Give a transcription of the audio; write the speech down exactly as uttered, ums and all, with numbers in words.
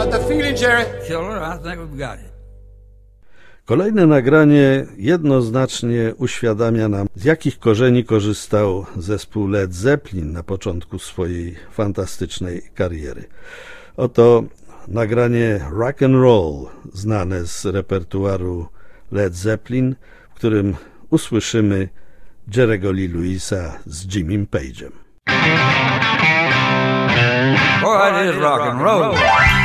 Got the feeling, Jerry? Killer, I think we've got it. Kolejne nagranie jednoznacznie uświadamia nam, z jakich korzeni korzystał zespół Led Zeppelin na początku swojej fantastycznej kariery. Oto nagranie Rock and Roll, znane z repertuaru Led Zeppelin, w którym usłyszymy Jerry'ego Lee Lewisa z Jimmym Page'em. Boy, it is rock and roll.